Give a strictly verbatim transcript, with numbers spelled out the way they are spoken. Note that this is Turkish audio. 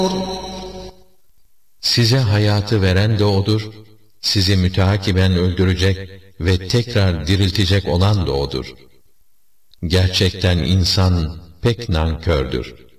Size hayatı veren de O'dur, sizi müteakiben öldürecek ve tekrar diriltecek olan da O'dur. Gerçekten insan pek nankördür.